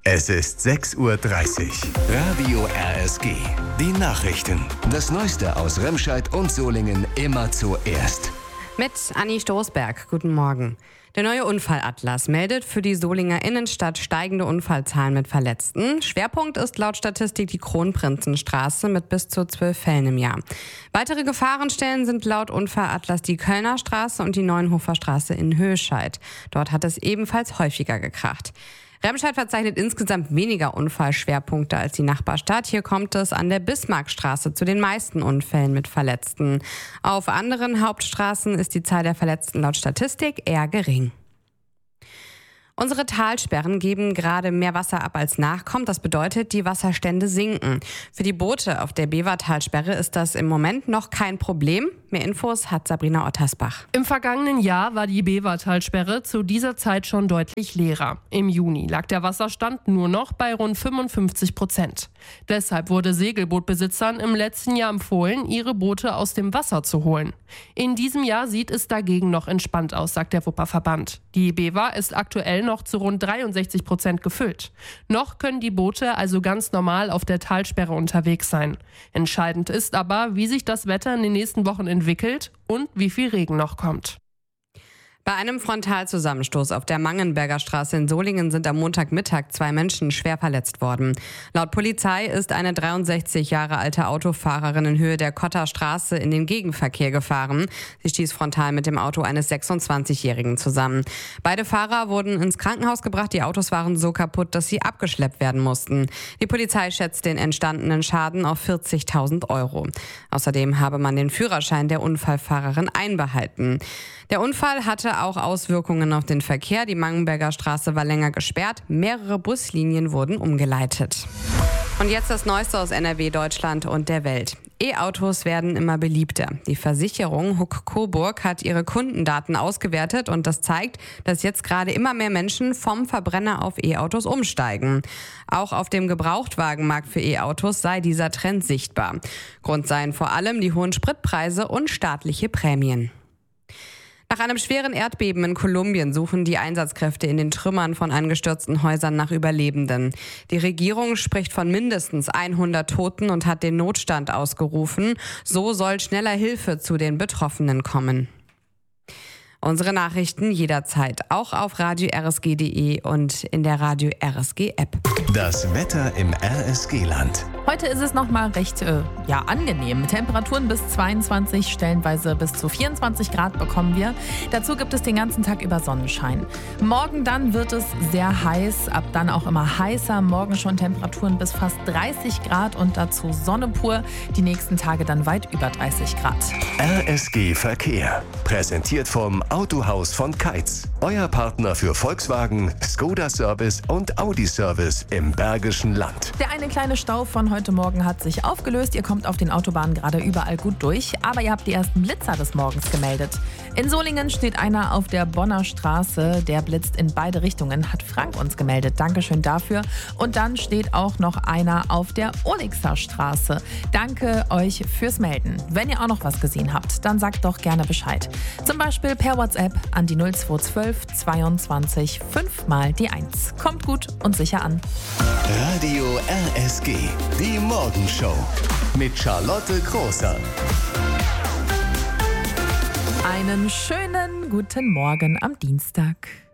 Es ist 6:30 Uhr. Radio RSG. Die Nachrichten. Das Neueste aus Remscheid und Solingen immer zuerst. Mit Anni Stoßberg. Guten Morgen. Der neue Unfallatlas meldet für die Solinger Innenstadt steigende Unfallzahlen mit Verletzten. Schwerpunkt ist laut Statistik die Kronprinzenstraße mit bis zu 12 Fällen im Jahr. Weitere Gefahrenstellen sind laut Unfallatlas die Kölner Straße und die Neuenhofer Straße in Höscheid. Dort hat es ebenfalls häufiger gekracht. Remscheid verzeichnet insgesamt weniger Unfallschwerpunkte als die Nachbarstadt. Hier kommt es an der Bismarckstraße zu den meisten Unfällen mit Verletzten. Auf anderen Hauptstraßen ist die Zahl der Verletzten laut Statistik eher gering. Unsere Talsperren geben gerade mehr Wasser ab als nachkommt. Das bedeutet, die Wasserstände sinken. Für die Boote auf der Bever-Talsperre ist das im Moment noch kein Problem. Mehr Infos hat Sabrina Ottersbach. Im vergangenen Jahr war die Bever-Talsperre zu dieser Zeit schon deutlich leerer. Im Juni lag der Wasserstand nur noch bei rund 55%. Deshalb wurde Segelbootbesitzern im letzten Jahr empfohlen, ihre Boote aus dem Wasser zu holen. In diesem Jahr sieht es dagegen noch entspannt aus, sagt der Wupperverband. Die Bever ist aktuell noch zu rund 63% gefüllt. Noch können die Boote also ganz normal auf der Talsperre unterwegs sein. Entscheidend ist aber, wie sich das Wetter in den nächsten Wochen entwickelt und wie viel Regen noch kommt. Bei einem Frontalzusammenstoß auf der Mangenberger Straße in Solingen sind am Montagmittag 2 Menschen schwer verletzt worden. Laut Polizei ist eine 63 Jahre alte Autofahrerin in Höhe der Kotter Straße in den Gegenverkehr gefahren. Sie stieß frontal mit dem Auto eines 26-Jährigen zusammen. Beide Fahrer wurden ins Krankenhaus gebracht. Die Autos waren so kaputt, dass sie abgeschleppt werden mussten. Die Polizei schätzt den entstandenen Schaden auf 40.000 €. Außerdem habe man den Führerschein der Unfallfahrerin einbehalten. Der Unfall hatte auch Auswirkungen auf den Verkehr. Die Mangenberger Straße war länger gesperrt. Mehrere Buslinien wurden umgeleitet. Und jetzt das Neueste aus NRW, Deutschland und der Welt. E-Autos werden immer beliebter. Die Versicherung Huck Coburg hat ihre Kundendaten ausgewertet und das zeigt, dass jetzt gerade immer mehr Menschen vom Verbrenner auf E-Autos umsteigen. Auch auf dem Gebrauchtwagenmarkt für E-Autos sei dieser Trend sichtbar. Grund seien vor allem die hohen Spritpreise und staatliche Prämien. Nach einem schweren Erdbeben in Kolumbien suchen die Einsatzkräfte in den Trümmern von eingestürzten Häusern nach Überlebenden. Die Regierung spricht von mindestens 100 Toten und hat den Notstand ausgerufen. So soll schneller Hilfe zu den Betroffenen kommen. Unsere Nachrichten jederzeit, auch auf radio-rsg.de und in der Radio RSG App. Das Wetter im RSG-Land. Heute ist es noch mal recht angenehm. Temperaturen bis 22, stellenweise bis zu 24 Grad bekommen wir. Dazu gibt es den ganzen Tag über Sonnenschein. Morgen dann wird es sehr heiß, ab dann auch immer heißer. Morgen schon Temperaturen bis fast 30 Grad und dazu Sonne pur. Die nächsten Tage dann weit über 30 Grad. RSG Verkehr. Präsentiert vom Autohaus von Keitz. Euer Partner für Volkswagen, Skoda Service und Audi Service im Bergischen Land. Der eine kleine Stau von heute Morgen hat sich aufgelöst. Ihr kommt auf den Autobahnen gerade überall gut durch. Aber ihr habt die ersten Blitzer des Morgens gemeldet. In Solingen steht einer auf der Bonner Straße. Der blitzt in beide Richtungen, hat Frank uns gemeldet. Dankeschön dafür. Und dann steht auch noch einer auf der Olixer Straße. Danke euch fürs Melden. Wenn ihr auch noch was gesehen habt, dann sagt doch gerne Bescheid. Zum Beispiel per WhatsApp an die 0212 22 5 mal die 1. Kommt gut und sicher an. Radio RSG. Die Morgenshow mit Charlotte Großer. Einen schönen guten Morgen am Dienstag.